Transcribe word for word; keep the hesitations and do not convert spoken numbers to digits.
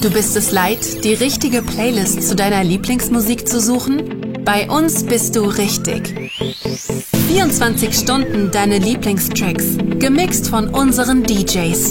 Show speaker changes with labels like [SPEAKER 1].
[SPEAKER 1] Du bist es leid, die richtige Playlist zu deiner Lieblingsmusik zu suchen? Bei uns bist du richtig. vierundzwanzig Stunden deine Lieblingstracks, gemixt von unseren D Js.